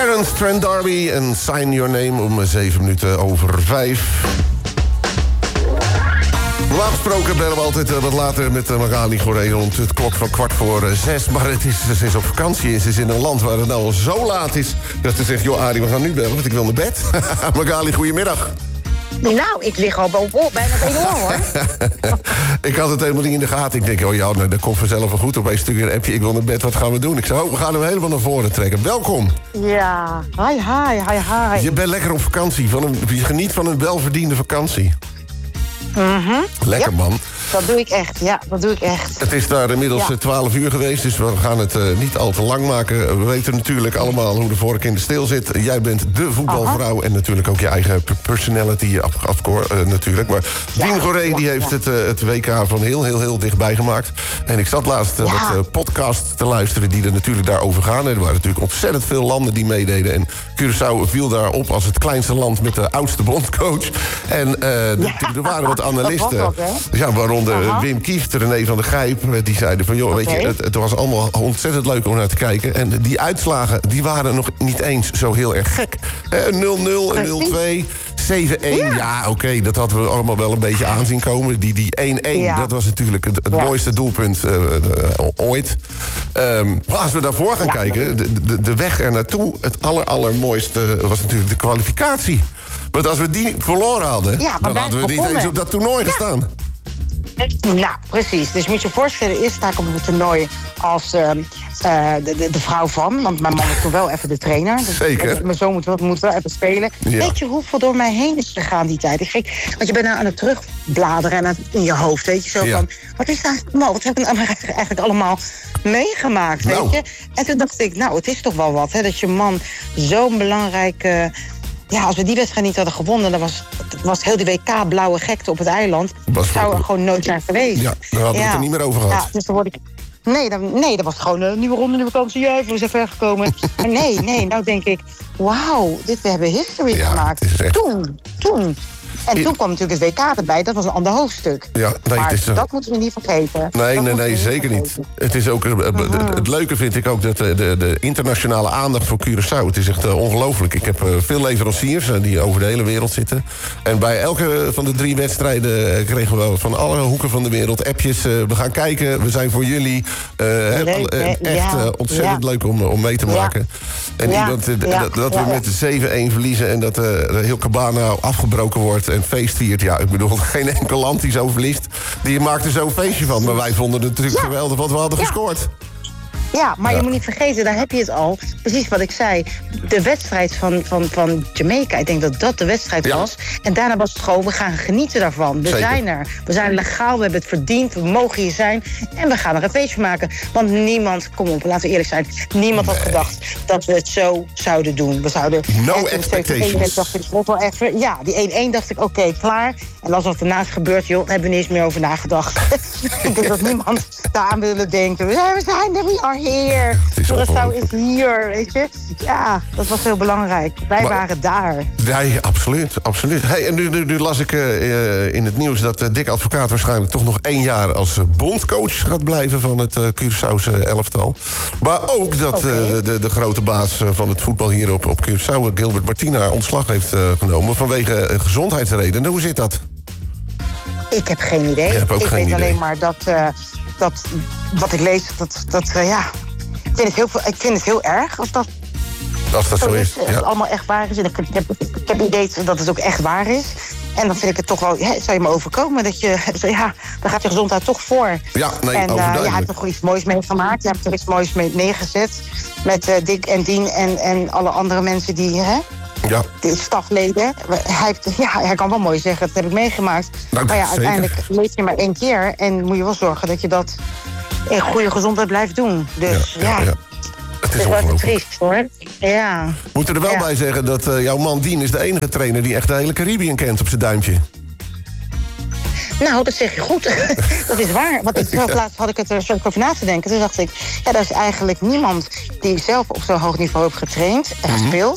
Trent D'Arby en Sign Your Name om 7 minuten over 5. Normaal gesproken bellen we altijd wat later met Magali Goré rond het klok van 5:15. Maar ze is op vakantie en ze is in een land waar het nou al zo laat is... dat ze zegt, joh Arie, we gaan nu bellen, want ik wil naar bed. Magali, goedemiddag. Nou, ik lig al bovenop, bijna op 1 uur, hoor. Ik had het helemaal niet in de gaten. Ik denk, oh ja, nou, dat komt vanzelf wel goed. Opeens stuur je een appje, ik wil naar bed, wat gaan we doen? Ik zei, we gaan hem helemaal naar voren trekken. Welkom. Ja, hi. Je bent lekker op vakantie. Je geniet van een welverdiende vakantie. Lekker, man. Dat doe ik echt, Het is daar inmiddels 12 uur geweest, dus we gaan het niet al te lang maken. We weten natuurlijk allemaal hoe de vork in de steel zit. Jij bent de voetbalvrouw en natuurlijk ook je eigen personality natuurlijk. Maar Dien Goré die heeft het WK van heel dichtbij gemaakt. En ik zat laatst wat podcast te luisteren die er natuurlijk daarover gaan. Er waren natuurlijk ontzettend veel landen die meededen. En Curaçao viel daar op als het kleinste land met de oudste bondscoach. En er waren wat analisten. Waaronder Wim Kieft, René van der Gijp, die zeiden van... joh, weet je, het was allemaal ontzettend leuk om naar te kijken. En die uitslagen, die waren nog niet eens zo heel erg gek. 0-0, 0-2, 7-1. Ja, oké, dat hadden we allemaal wel een beetje aanzien komen. Die 1-1, dat was natuurlijk het mooiste doelpunt ooit. Maar als we daarvoor gaan kijken, de weg er naartoe... het allermooiste was natuurlijk de kwalificatie. Want als we die verloren hadden, dan hadden we niet eens op dat toernooi gestaan. Nou, precies. Dus moet je je voorstellen, eerst sta ik op het toernooi als de vrouw van. Want mijn man is toen wel even de trainer. Dus zeker. Mijn zoon moet wel even spelen. Ja. Weet je hoeveel door mij heen is gegaan die tijd? Want je bent nou aan het terugbladeren en in je hoofd, weet je. Zo van, wat is dat? Wat heb ik eigenlijk allemaal meegemaakt, weet je? En toen dacht ik, het is toch wel wat, hè? Dat je man zo'n belangrijke... als we die wedstrijd niet hadden gewonnen... dan was heel die WK blauwe gekte op het eiland. Dat zou er gewoon nooit zijn geweest. Ja, daar hadden we het er niet meer over gehad. Ja, dus dan word ik... Nee, dat was gewoon een nieuwe ronde, nieuwe kansen. Juist, we zijn ver gekomen. Maar nee, nou denk ik... Wauw, we hebben history gemaakt. Toen. En toen kwam natuurlijk het WK erbij, dat was een ander hoofdstuk. Ja, maar dat moeten we niet vergeten. Nee, zeker niet. Het is ook het leuke vind ik ook dat de internationale aandacht voor Curaçao. Het is echt ongelooflijk. Ik heb veel leveranciers die over de hele wereld zitten. En bij elke van de 3 wedstrijden kregen we van alle hoeken van de wereld appjes. We gaan kijken, we zijn voor jullie. Echt ontzettend leuk om mee te maken. En dat we met 7-1 verliezen en dat heel Cabana afgebroken wordt en feest viert. Ja, ik bedoel, geen enkel land die zo verliest. Die maakt er zo'n feestje van. Maar wij vonden het natuurlijk geweldig wat we hadden gescoord. Ja, maar je moet niet vergeten, daar heb je het al. Precies wat ik zei. De wedstrijd van Jamaica, ik denk dat dat de wedstrijd was. En daarna was het gewoon, we gaan genieten daarvan. We zijn er. We zijn legaal, we hebben het verdiend. We mogen hier zijn. En we gaan er een feestje maken. Want niemand, kom op, laten we eerlijk zijn. Niemand had gedacht dat we het zo zouden doen. We zouden... No expectations. Dacht ik, wel even, die 1-1 dacht ik, oké, klaar. En als dat ernaast gebeurt, joh, hebben we niet eens meer over nagedacht. Ik denk dat niemand daaraan wilde denken. We zijn er, we are here. Curaçao is hier, weet je. Ja, dat was heel belangrijk. Wij waren daar. Ja, absoluut. Hey, en nu las ik in het nieuws dat Dick Advocaat waarschijnlijk toch nog 1 jaar als bondscoach gaat blijven van het Curaçaose elftal. Maar ook dat de grote baas van het voetbal hier op Curaçao, Gilbert Martina, ontslag heeft genomen vanwege gezondheidsredenen. Hoe zit dat? Ik heb geen idee. Ik weet alleen maar dat wat ik lees, ik vind het heel erg als dat zo is. Als het allemaal echt waar is. En ik heb het idee dat het ook echt waar is. En dan vind ik het toch wel, zou je me overkomen dat je, dan gaat je gezondheid toch voor. Ja, nee, en je hebt er iets moois meegemaakt. Je hebt er iets moois mee neergezet. Met Dick en Dien en alle andere mensen die, de stafleden. Hij kan wel mooi zeggen, dat heb ik meegemaakt. Nou, maar uiteindelijk leef je maar 1 keer. En moet je wel zorgen dat je dat in goede gezondheid blijft doen. Dus Het is wel triest, hoor. Ja. We moeten er wel bij zeggen dat jouw man Dien is de enige trainer die echt de hele Caribbean kent op zijn duimpje. Nou, dat zeg je goed. Dat is waar. Want laatst had ik het er zo over na te denken. Toen dacht ik, er is eigenlijk niemand die zelf op zo'n hoog niveau heeft getraind en gespeeld.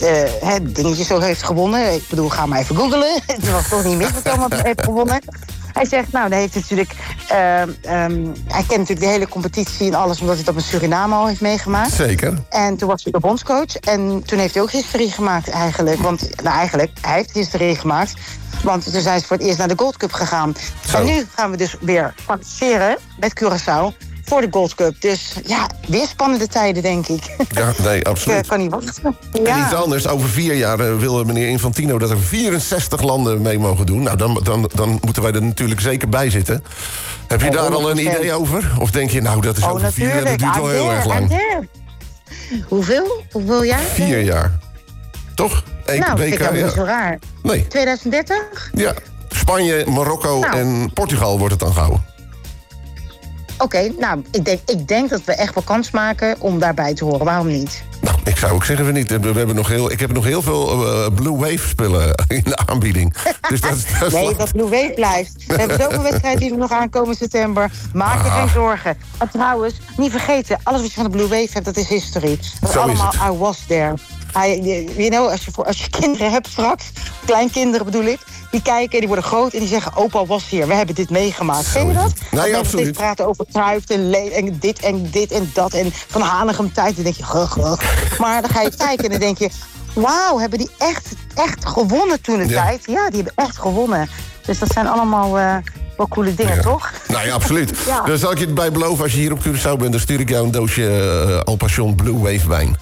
Dingetjes zo heeft gewonnen. Ik bedoel, ga maar even googlen. Het was toch niet mis dat hij heeft gewonnen. Hij zegt, nou, hij heeft natuurlijk... hij kent natuurlijk de hele competitie en alles... omdat hij dat met Suriname al heeft meegemaakt. Zeker. En toen was hij de bondscoach. En toen heeft hij ook historie gemaakt eigenlijk. Want, hij heeft historie gemaakt. Want toen zijn ze voor het eerst naar de Gold Cup gegaan. Zo. En nu gaan we dus weer kwalificeren met Curaçao... voor de Gold Cup. Dus ja, weer spannende tijden, denk ik. Ja, nee, absoluut. Ik kan niet wachten. Ja. En iets anders, over 4 jaar wil meneer Infantino... dat er 64 landen mee mogen doen. Nou, dan moeten wij er natuurlijk zeker bij zitten. Heb je daar al een idee over? Of denk je, nou, dat is over 4 jaar, dat duurt wel heel erg lang. Hoeveel jaar? 4 jaar. Toch? Nou, vind ik helemaal niet zo raar. Nee. 2030? Ja. Spanje, Marokko en Portugal wordt het dan gehouden. Oké, nou, ik denk dat we echt wel kans maken om daarbij te horen. Waarom niet? Nou, ik zou ook zeggen we niet. Ik heb nog heel veel Blue Wave spullen in de aanbieding. Dus nee, dat Blue Wave blijft. We hebben zoveel wedstrijden die er nog aankomen in september. Maak je geen zorgen. En trouwens, niet vergeten, alles wat je van de Blue Wave hebt, dat is history. Dat is allemaal I was there. Als je kinderen hebt straks, kleinkinderen bedoel ik... die kijken, die worden groot en die zeggen... opa was hier, we hebben dit meegemaakt. Ken je dat? Nee, absoluut. Mensen praten over Cruijff en dit en dat... en Van Hanegem tijd, dan denk je... Maar dan ga je kijken en dan denk je... wauw, hebben die echt gewonnen toen de tijd? Ja, die hebben echt gewonnen. Dus dat zijn allemaal... wel coole dingen, toch? Nou ja, absoluut. Ja. Dan zal ik je erbij beloven, als je hier op Curaçao bent... dan stuur ik jou een doosje Al Passion Blue Wave wijn.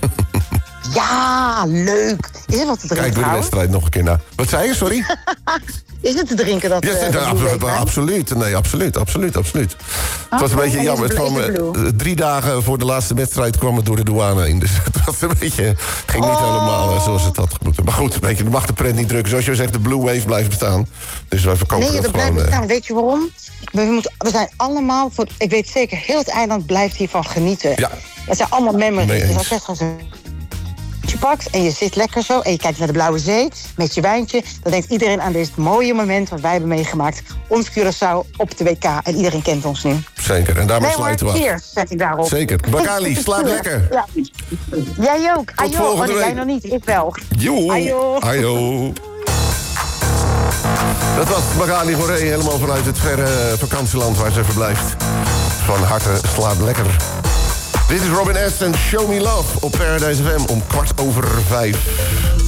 Ja, leuk. Is er wat te drinken? Kijk door de wedstrijd nog een keer naar. Wat zei je, sorry? Is het te drinken dat... absoluut. Nee, absoluut. Het was een beetje jammer. Het kwam 3 dagen voor de laatste wedstrijd kwam het door de douane in. Dus het was een beetje... ging niet helemaal zoals het had moeten. Maar goed, weet je, mag de prent niet drukken. Zoals je zegt, de Blue Wave blijft bestaan. Dus wij verkopen dat gewoon... blijft bestaan. Weet je waarom? We zijn allemaal... ik weet zeker, heel het eiland blijft hiervan genieten. Ja. Dat zijn allemaal memories. Dus als je gewoon je pakt en je zit lekker zo... en je kijkt naar de Blauwe Zee met je wijntje... dan denkt iedereen aan dit mooie moment wat wij hebben meegemaakt. Ons Curaçao op de WK. En iedereen kent ons nu. Zeker, en daarmee sluiten we af. Cheers, zet ik daarop. Zeker. Bakali, slaap lekker. Ja. Jij ook. Tot volgende week. Jij nog niet, ik wel. Ajo. Dat was Bakali Goré, helemaal vanuit het verre vakantieland waar ze verblijft. Van harte slaap lekker. Dit is Robin S. en Show Me Love op Paradise FM om 4:15.